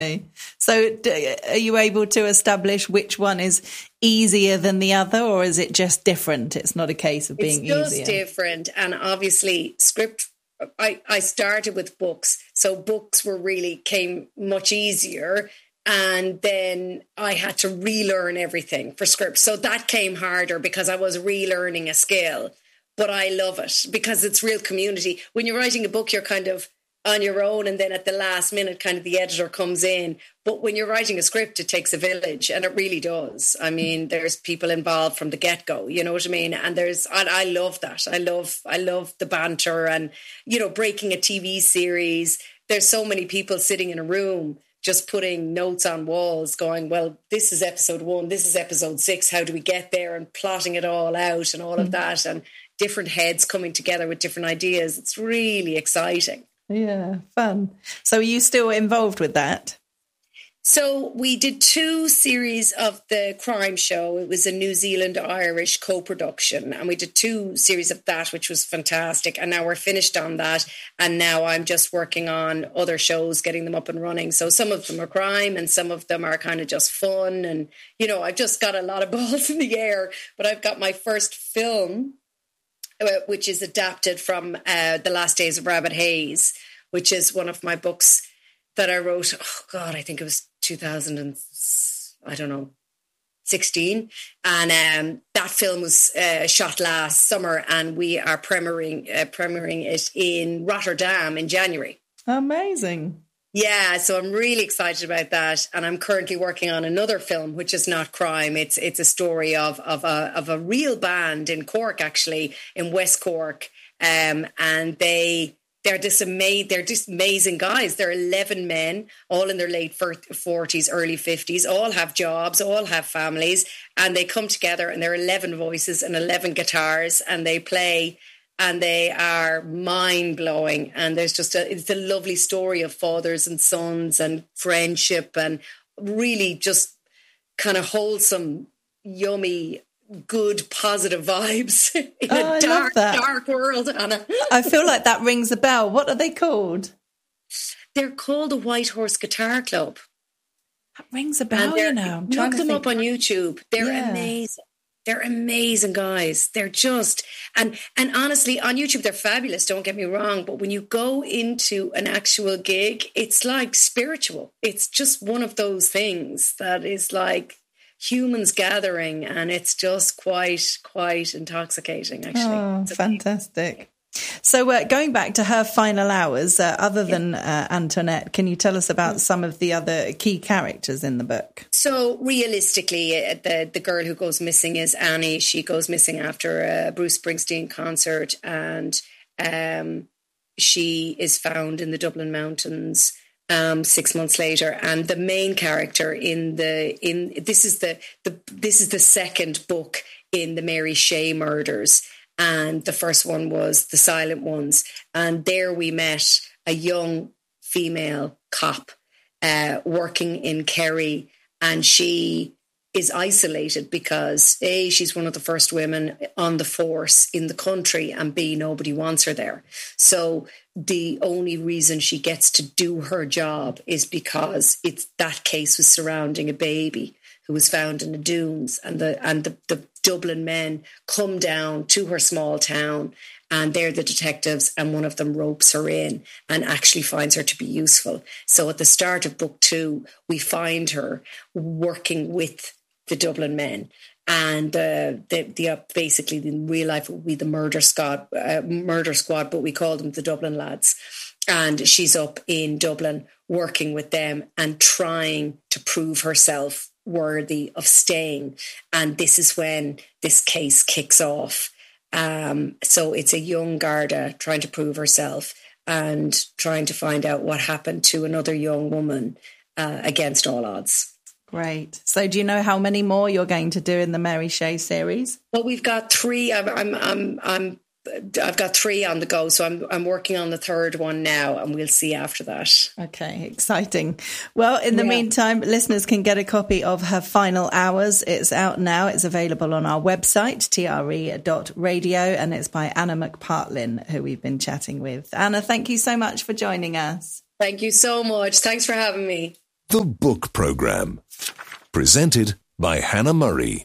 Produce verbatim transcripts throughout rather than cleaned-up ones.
So d- are you able to establish which one is easier than the other, or is it just different? It's not a case of being easier. It's just different. And obviously script, I, I started with books. So books were really came much easier. And then I had to relearn everything for scripts. So that came harder because I was relearning a skill. But I love it because it's real community. When you're writing a book, you're kind of on your own, and then at the last minute kind of the editor comes in. But when you're writing a script, it takes a village, and it really does. I mean, there's people involved from the get-go, you know what I mean? And there's and I love that. I love I love the banter, and, you know, breaking a T V series. There's so many people sitting in a room just putting notes on walls going, well, this is episode one, this is episode six, how do we get there? And plotting it all out and all of that, and different heads coming together with different ideas. It's really exciting. Yeah, fun. So are you still involved with that? So we did two series of the crime show. It was a New Zealand-Irish co-production, and we did two series of that, which was fantastic. And now we're finished on that, and now I'm just working on other shows, getting them up and running. So some of them are crime, and some of them are kind of just fun. And, you know, I've just got a lot of balls in the air, but I've got my first film, which is adapted from uh, The Last Days of Rabbit Hayes, which is one of my books that I wrote, oh God, I think it was two thousand and, I don't know, sixteen. And um, that film was uh, shot last summer, and we are premiering, uh, premiering it in Rotterdam in January. Amazing. Yeah, so I'm really excited about that, and I'm currently working on another film, which is not crime. It's it's a story of of a of a real band in Cork, actually, in West Cork, um, and they they're this amazing they're just amazing guys. They're eleven men, all in their late forties, early fifties, all have jobs, all have families, and they come together, and they're eleven voices and eleven guitars, and they play. And they are mind-blowing. And there's just a, it's a lovely story of fathers and sons and friendship, and really just kind of wholesome, yummy, good, positive vibes in oh, a dark, dark world, Anna. I feel like that rings a bell. What are they called? They're called the White Horse Guitar Club. That rings a bell, you know. I'm trying look to them think. up on YouTube. They're yeah. amazing. They're amazing guys. They're just, and and honestly, on YouTube, they're fabulous, don't get me wrong. But when you go into an actual gig, it's like spiritual. It's just one of those things that is like humans gathering, and it's just quite, quite intoxicating, actually. Oh, fantastic. So uh, going back to Her Final Hours, uh, other than uh, Antoinette, can you tell us about some of the other key characters in the book? So realistically, uh, the, the girl who goes missing is Annie. She goes missing after a Bruce Springsteen concert, and um, she is found in the Dublin Mountains um, six months later. And the main character in the in this is the, the this is the second book in the Mary Shea murders. And the first one was The Silent Ones. And there we met a young female cop uh, working in Kerry. And she is isolated because A, she's one of the first women on the force in the country, and B, nobody wants her there. So the only reason she gets to do her job is because it's that case was surrounding a baby who was found in the dunes, and the and the, the Dublin men come down to her small town, and they're the detectives, and one of them ropes her in and actually finds her to be useful. So at the start of book two, we find her working with the Dublin men, and uh, the, the uh, basically in real life it would be the murder squad, uh, murder squad, but we call them the Dublin lads. And she's up in Dublin working with them and trying to prove herself worthy of staying. And this is when this case kicks off. Um, so it's a young Garda trying to prove herself and trying to find out what happened to another young woman uh, against all odds. Great. So do you know how many more you're going to do in the Mary Shea series? Well, we've got three. I'm, I'm, I'm, I'm I've got three on the go, so I'm I'm working on the third one now, and we'll see after that. Okay, exciting. Well, in the yeah. meantime, listeners can get a copy of Her Final Hours. It's out now. It's available on our website, t r e dot radio, and it's by Anna McPartlin, who we've been chatting with. Anna, thank you so much for joining us. Thank you so much. Thanks for having me. The Book Programme. Presented by Hannah Murray.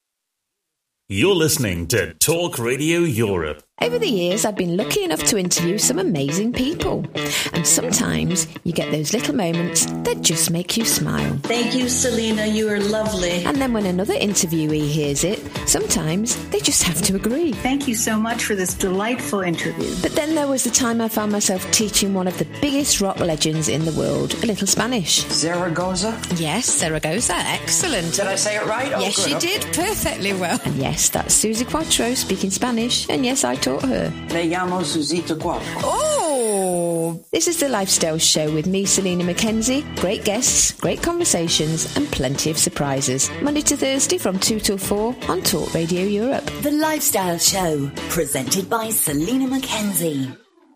You're listening to Talk Radio Europe. Over the years, I've been lucky enough to interview some amazing people. And sometimes you get those little moments that just make you smile. Thank you, Selena. You are lovely. And then when another interviewee hears it, sometimes they just have to agree. Thank you so much for this delightful interview. But then there was the time I found myself teaching one of the biggest rock legends in the world a little Spanish. Zaragoza? Yes, Zaragoza. Excellent. Did I say it right? Oh, yes, good. you Okay. did. Perfectly well. And yes, that's Susie Quattro speaking Spanish. And yes, I taught her. Me llamo Susita Quattro. Oh! This is the Lifestyle Show with me, Selena Mackenzie. Great guests, great conversations, and plenty of surprises. Monday to Thursday from two till four on Talk Radio Europe. The Lifestyle Show, presented by Selena Mackenzie.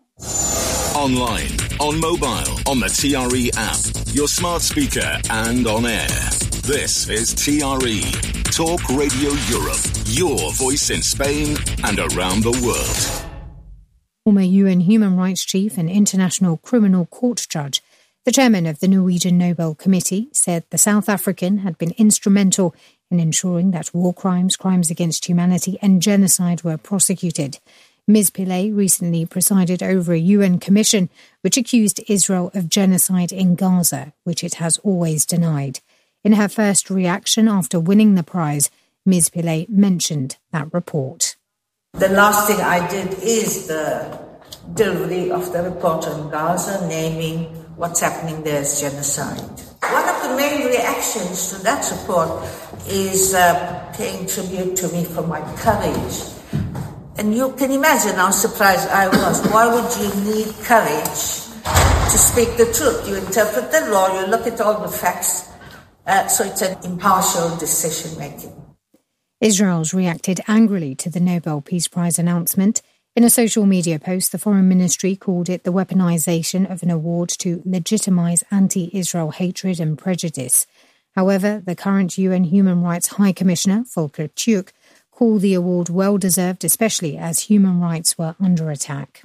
Online, on mobile, on the T R E app, your smart speaker, and on air. This is T R E, Talk Radio Europe, your voice in Spain and around the world. Former U N Human Rights Chief and International Criminal Court Judge, the chairman of the Norwegian Nobel Committee, said the South African had been instrumental in ensuring that war crimes, crimes against humanity and genocide were prosecuted. Miz Pillay recently presided over a U N commission which accused Israel of genocide in Gaza, which it has always denied. In her first reaction after winning the prize, Miz Pillay mentioned that report. The last thing I did is the delivery of the report on Gaza, naming what's happening there as genocide. One of the main reactions to that report is uh, paying tribute to me for my courage. And you can imagine how surprised I was. Why would you need courage to speak the truth? You interpret the law, you look at all the facts, uh, so it's an impartial decision-making. Israel's reacted angrily to the Nobel Peace Prize announcement. In a social media post, the Foreign Ministry called it the weaponization of an award to legitimize anti-Israel hatred and prejudice. However, the current U N Human Rights High Commissioner, Volker Turk, called the award well-deserved, especially as human rights were under attack.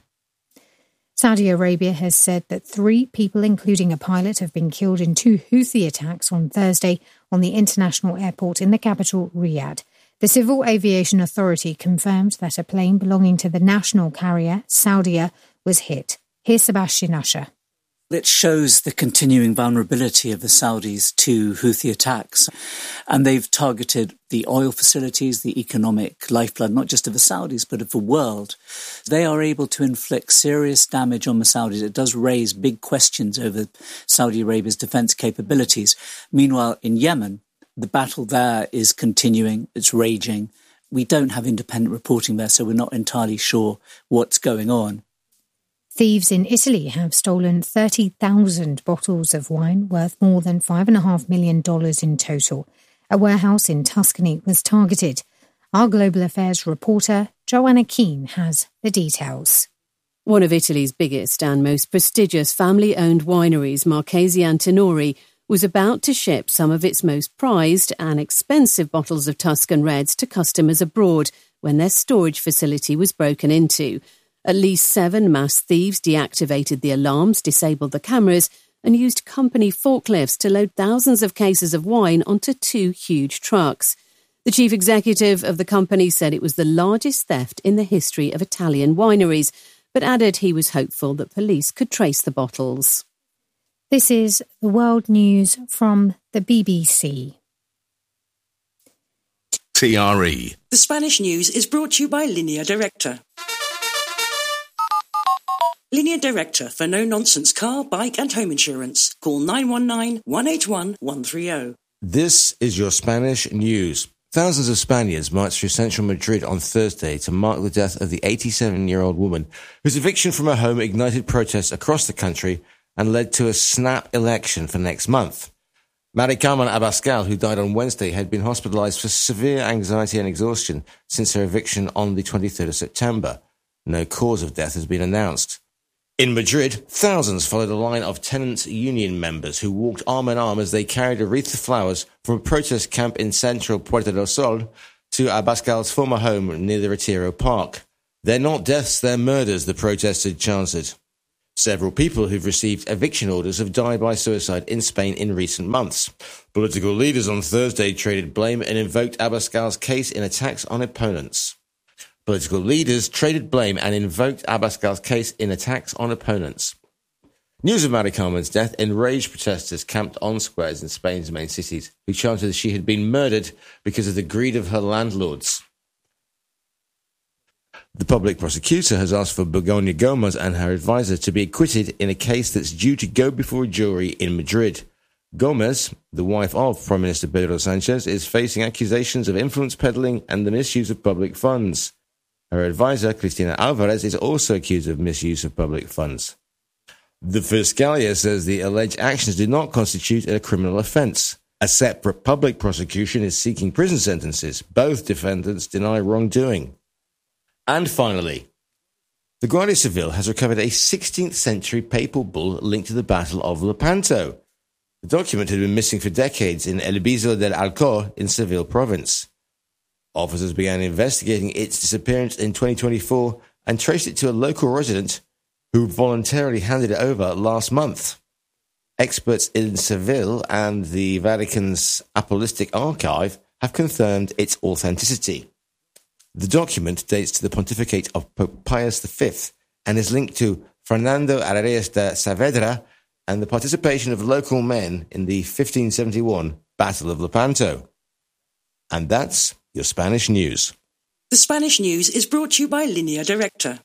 Saudi Arabia has said that three people, including a pilot, have been killed in two Houthi attacks on Thursday on the international airport in the capital, Riyadh. The Civil Aviation Authority confirmed that a plane belonging to the national carrier, Saudia, was hit. Here's Sebastian Usher. It shows the continuing vulnerability of the Saudis to Houthi attacks. And they've targeted the oil facilities, the economic lifeblood, not just of the Saudis, but of the world. They are able to inflict serious damage on the Saudis. It does raise big questions over Saudi Arabia's defense capabilities. Meanwhile, in Yemen, the battle there is continuing, it's raging. We don't have independent reporting there, so we're not entirely sure what's going on. Thieves in Italy have stolen thirty thousand bottles of wine worth more than five point five million dollars in total. A warehouse in Tuscany was targeted. Our Global Affairs reporter, Joanna Keane, has the details. One of Italy's biggest and most prestigious family-owned wineries, Marchesi Antinori, was about to ship some of its most prized and expensive bottles of Tuscan Reds to customers abroad when their storage facility was broken into. At least seven mass thieves deactivated the alarms, disabled the cameras, and used company forklifts to load thousands of cases of wine onto two huge trucks. The chief executive of the company said it was the largest theft in the history of Italian wineries, but added he was hopeful that police could trace the bottles. This is the world news from the B B C. T R E. The Spanish news is brought to you by Línea Directa. Línea Directa for no-nonsense car, bike and home insurance. Call nine one nine, one eight one, one three zero. This is your Spanish news. Thousands of Spaniards marched through central Madrid on Thursday to mark the death of the eighty-seven-year-old woman whose eviction from her home ignited protests across the country and led to a snap election for next month. Mari Carmen Abascal, who died on Wednesday, had been hospitalized for severe anxiety and exhaustion since her eviction on the twenty-third of September. No cause of death has been announced. In Madrid, thousands followed a line of tenants' union members who walked arm in arm as they carried a wreath of flowers from a protest camp in central Puerta del Sol to Abascal's former home near the Retiro Park. They're not deaths, they're murders, the protesters chanted. Several people who've received eviction orders have died by suicide in Spain in recent months. Political leaders on Thursday traded blame and invoked Abascal's case in attacks on opponents. Political leaders traded blame and invoked Abascal's case in attacks on opponents. News of Mari Carmen's death enraged protesters camped on squares in Spain's main cities, who chanted that she had been murdered because of the greed of her landlords. The public prosecutor has asked for Begoña Gomez and her advisor to be acquitted in a case that's due to go before a jury in Madrid. Gomez, the wife of Prime Minister Pedro Sanchez, is facing accusations of influence peddling and the misuse of public funds. Her advisor, Cristina Alvarez, is also accused of misuse of public funds. The Fiscalia says the alleged actions do not constitute a criminal offence. A separate public prosecution is seeking prison sentences. Both defendants deny wrongdoing. And finally, the Guardia Civil has recovered a sixteenth century papal bull linked to the Battle of Lepanto. The document had been missing for decades in El Bizo del Alcor in Seville province. Officers began investigating its disappearance in twenty twenty-four and traced it to a local resident who voluntarily handed it over last month. Experts in Seville and the Vatican's Apostolic Archive have confirmed its authenticity. The document dates to the pontificate of Pope Pius the Fifth and is linked to Fernando Areas de Saavedra and the participation of local men in the fifteen seventy-one Battle of Lepanto. And that's your Spanish news. The Spanish news is brought to you by Línea Directa.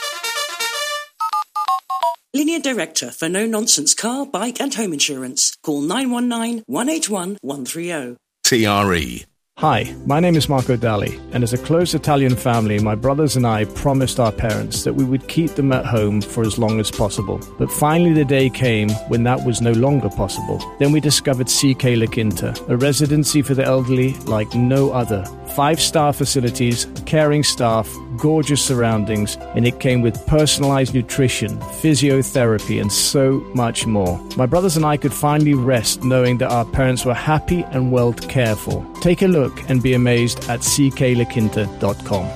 Línea Directa for no-nonsense car, bike and home insurance. Call nine one nine, one eight one, one three zero. T R E. Hi, my name is Marco Dali, and as a close Italian family, my brothers and I promised our parents that we would keep them at home for as long as possible. But finally the day came when that was no longer possible. Then we discovered C K La Quinta, a residency for the elderly like no other. Five-star facilities, caring staff, gorgeous surroundings, and it came with personalized nutrition, physiotherapy, and so much more. My brothers and I could finally rest knowing that our parents were happy and well cared for. Take a look and be amazed at c k la quinta dot com.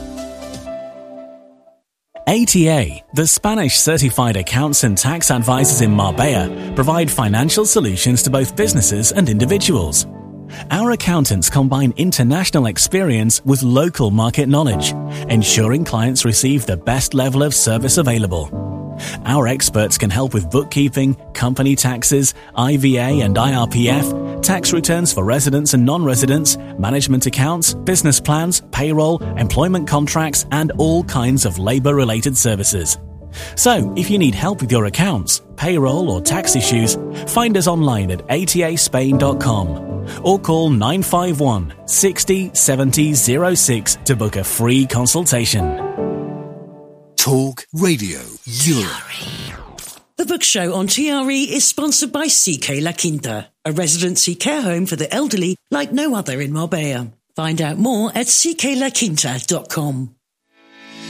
A T A, the Spanish certified accounts and tax advisors in Marbella, provide financial solutions to both businesses and individuals. Our accountants combine international experience with local market knowledge, ensuring clients receive the best level of service available. Our experts can help with bookkeeping, company taxes, I V A and I R P F, tax returns for residents and non-residents, management accounts, business plans, payroll, employment contracts, and all kinds of labor-related services. So, if you need help with your accounts, payroll or tax issues, find us online at a t a spain dot com or call nine five one, six zero, seven zero zero six to book a free consultation. Talk Radio Europe. The book show on T R E is sponsored by C K La Quinta, a residency care home for the elderly like no other in Marbella. Find out more at c k la quinta dot com.